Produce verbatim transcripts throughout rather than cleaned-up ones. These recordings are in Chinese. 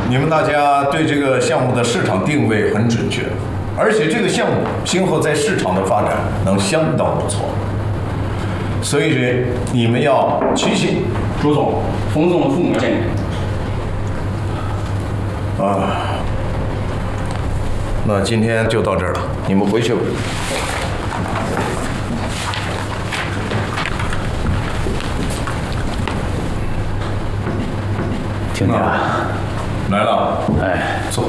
你们大家对这个项目的市场定位很准确，而且这个项目今后在市场的发展能相当不错。所以你们要齐心。 朱总，冯总的父母见你。 啊，那今天就到这儿了，你们回去吧。 亲家， 来了， 哎， 坐。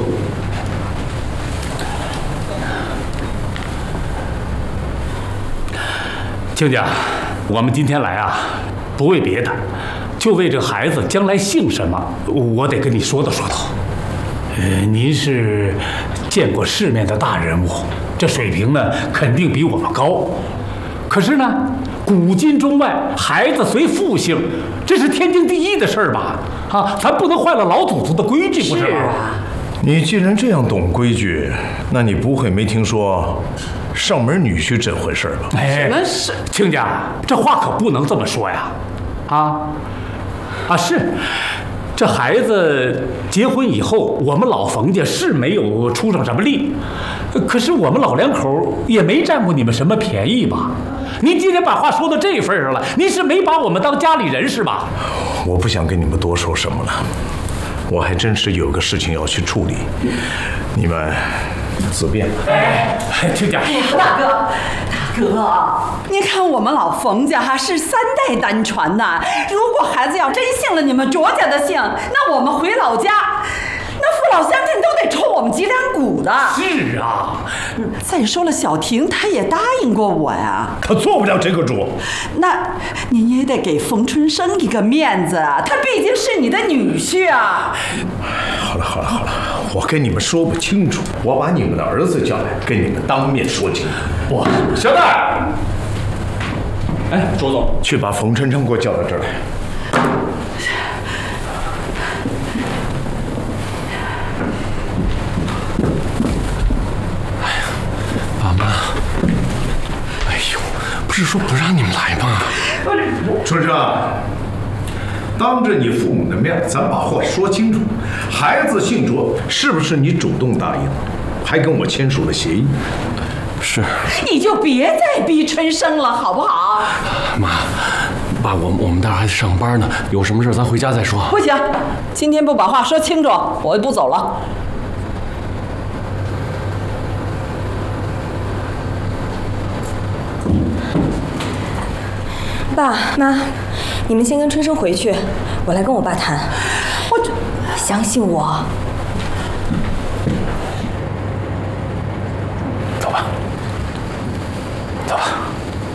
亲家，我们今天来啊，不为别的，就为这孩子将来姓什么，我得跟你说道说道。呃，您是见过世面的大人物，这水平呢肯定比我们高。可是呢，古今中外，孩子随父姓，这是天经地义的事儿吧？啊，咱不能坏了老祖宗的规矩，不是吗？ 你既然这样懂规矩，那你不会没听说上门女婿这回事吧？ 哎，那是亲家，这话可不能这么说呀！啊啊是。这孩子结婚以后，我们老冯家是没有出上什么力，可是我们老两口也没占过你们什么便宜吧？您既然把话说到这份上了，您是没把我们当家里人是吧？ 我不想跟你们多说什么了，我还真是有个事情要去处理，你们自便吧。 哎，亲家， 大哥，大哥，您看我们老冯家哈是三代单传呐，如果孩子要真姓了你们卓家的姓，那我们回老家，那父老乡亲都得抽我们脊梁骨的。 是啊， 再说了，小婷她也答应过我呀， 他做不了这个主。 那您也得给冯春生一个面子啊，他毕竟是你的女婿啊。 好了好了好了，我跟你们说不清楚，我把你们的儿子叫来，跟你们当面说清楚。我小戴， 哎，周总， 去把冯春生给我叫到这儿来。 爸妈，哎呦，不是说不让你们来吗？ 春生，当着你父母的面，咱把话说清楚。孩子姓卓，是不是你主动答应，还跟我签署了协议？ 是。 你就别再逼春生了，好不好？ 妈，爸，我我们待会儿还得上班呢，有什么事咱回家再说。 不行，今天不把话说清楚，我就不走了。 爸妈，你们先跟春生回去，我来跟我爸谈。 我这， 相信我，